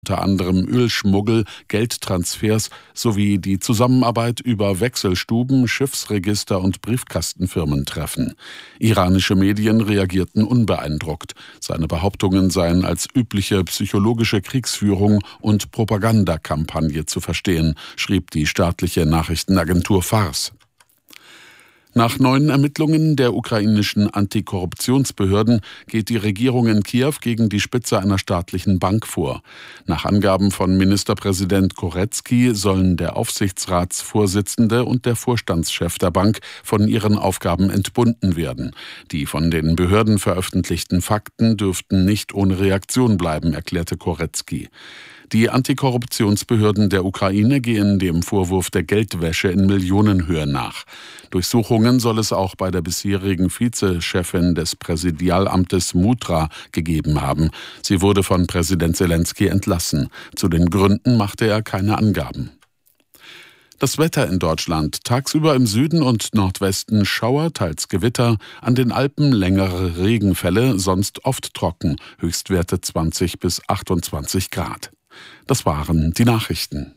unter anderem Ölschmuggel, Geldtransfers sowie die Zusammenarbeit über Wechselstuben, Schiffsregister und Briefkastenfirmen treffen. Iranische Medien reagierten unbeeindruckt. Seine Behauptungen seien als übliche psychologische Kriegsführung und Propagandakampagne zu verstehen, schrieb die staatliche Nachrichtenagentur Fars. Nach neuen Ermittlungen der ukrainischen Antikorruptionsbehörden geht die Regierung in Kiew gegen die Spitze einer staatlichen Bank vor. Nach Angaben von Ministerpräsident Korecki sollen der Aufsichtsratsvorsitzende und der Vorstandschef der Bank von ihren Aufgaben entbunden werden. Die von den Behörden veröffentlichten Fakten dürften nicht ohne Reaktion bleiben, erklärte Korecki. Die Antikorruptionsbehörden der Ukraine gehen dem Vorwurf der Geldwäsche in Millionenhöhe nach. Durchsuchungen soll es auch bei der bisherigen Vizechefin des Präsidialamtes Mutra gegeben haben. Sie wurde von Präsident Selenskyj entlassen. Zu den Gründen machte er keine Angaben. Das Wetter in Deutschland: tagsüber im Süden und Nordwesten Schauer, teils Gewitter, an den Alpen längere Regenfälle, sonst oft trocken, Höchstwerte 20 bis 28 Grad. Das waren die Nachrichten.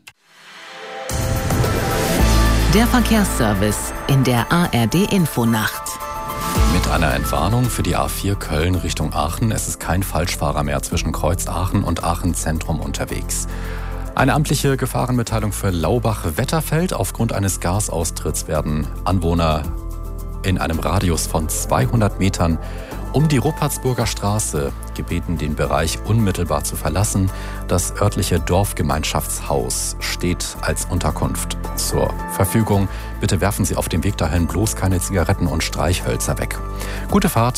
Der Verkehrsservice in der ARD-Infonacht. Mit einer Entwarnung für die A4 Köln Richtung Aachen. Es ist kein Falschfahrer mehr zwischen Kreuz Aachen und Aachen Zentrum unterwegs. Eine amtliche Gefahrenmitteilung für Laubach-Wetterfeld. Aufgrund eines Gasaustritts werden Anwohner in einem Radius von 200 Metern um die Ruppertsburger Straße gebeten, den Bereich unmittelbar zu verlassen. Das örtliche Dorfgemeinschaftshaus steht als Unterkunft zur Verfügung. Bitte werfen Sie auf dem Weg dahin bloß keine Zigaretten und Streichhölzer weg. Gute Fahrt.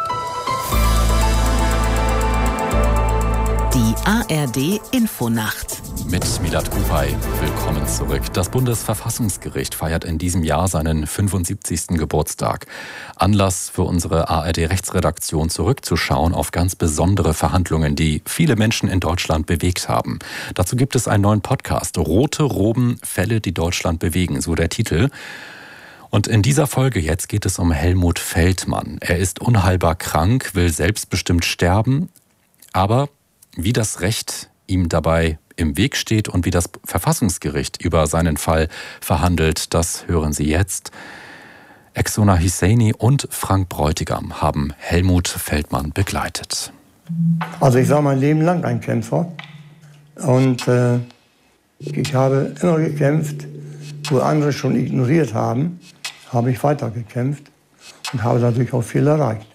Die ARD-Infonacht. Mit Milad Kupay. Willkommen zurück. Das Bundesverfassungsgericht feiert in diesem Jahr seinen 75. Geburtstag. Anlass für unsere ARD-Rechtsredaktion, zurückzuschauen auf ganz besondere Verhandlungen, die viele Menschen in Deutschland bewegt haben. Dazu gibt es einen neuen Podcast. Rote Roben, Fälle, die Deutschland bewegen, so der Titel. Und in dieser Folge jetzt geht es um Helmut Feldmann. Er ist unheilbar krank, will selbstbestimmt sterben, aber wie das Recht ihm dabei im Weg steht und wie das Verfassungsgericht über seinen Fall verhandelt, das hören Sie jetzt. Exona Husseini und Frank Bräutigam haben Helmut Feldmann begleitet. Also ich war mein Leben lang ein Kämpfer und ich habe immer gekämpft, wo andere schon ignoriert haben, habe ich weitergekämpft und habe dadurch auch viel erreicht.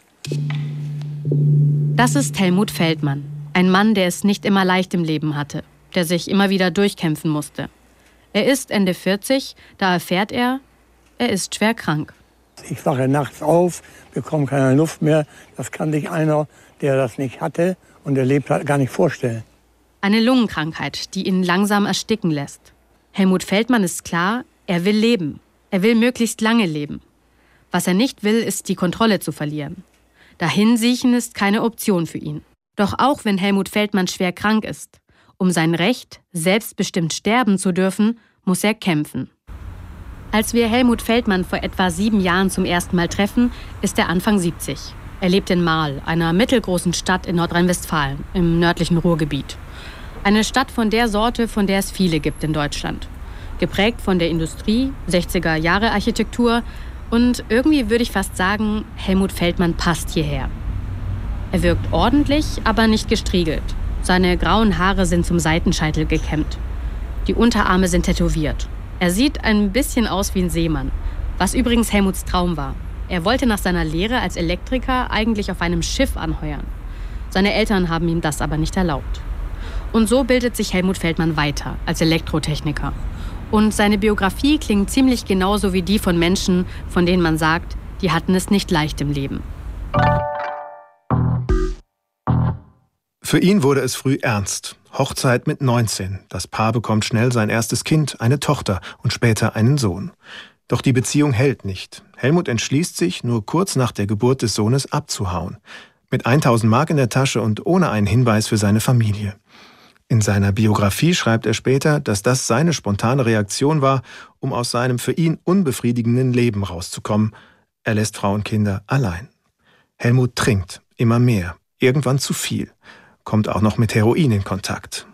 Das ist Helmut Feldmann. Ein Mann, der es nicht immer leicht im Leben hatte, der sich immer wieder durchkämpfen musste. Er ist Ende 40, da erfährt er ist schwer krank. Ich wache nachts auf, bekomme keine Luft mehr. Das kann sich einer, der das nicht hatte und der lebt hat, gar nicht vorstellen. Eine Lungenkrankheit, die ihn langsam ersticken lässt. Helmut Feldmann ist klar, er will leben. Er will möglichst lange leben. Was er nicht will, ist die Kontrolle zu verlieren. Dahinsiechen ist keine Option für ihn. Doch auch wenn Helmut Feldmann schwer krank ist, um sein Recht, selbstbestimmt sterben zu dürfen, muss er kämpfen. Als wir Helmut Feldmann vor etwa 7 Jahren zum ersten Mal treffen, ist er Anfang 70. Er lebt in Marl, einer mittelgroßen Stadt in Nordrhein-Westfalen, im nördlichen Ruhrgebiet. Eine Stadt von der Sorte, von der es viele gibt in Deutschland. Geprägt von der Industrie, 60er-Jahre-Architektur und irgendwie würde ich fast sagen, Helmut Feldmann passt hierher. Er wirkt ordentlich, aber nicht gestriegelt. Seine grauen Haare sind zum Seitenscheitel gekämmt. Die Unterarme sind tätowiert. Er sieht ein bisschen aus wie ein Seemann, was übrigens Helmuts Traum war. Er wollte nach seiner Lehre als Elektriker eigentlich auf einem Schiff anheuern. Seine Eltern haben ihm das aber nicht erlaubt. Und so bildet sich Helmut Feldmann weiter als Elektrotechniker. Und seine Biografie klingt ziemlich genauso wie die von Menschen, von denen man sagt, die hatten es nicht leicht im Leben. Für ihn wurde es früh ernst. Hochzeit mit 19. Das Paar bekommt schnell sein erstes Kind, eine Tochter und später einen Sohn. Doch die Beziehung hält nicht. Helmut entschließt sich, nur kurz nach der Geburt des Sohnes abzuhauen. Mit 1000 Mark in der Tasche und ohne einen Hinweis für seine Familie. In seiner Biografie schreibt er später, dass das seine spontane Reaktion war, um aus seinem für ihn unbefriedigenden Leben rauszukommen. Er lässt Frau und Kinder allein. Helmut trinkt immer mehr, irgendwann zu viel. Kommt auch noch mit Heroin in Kontakt.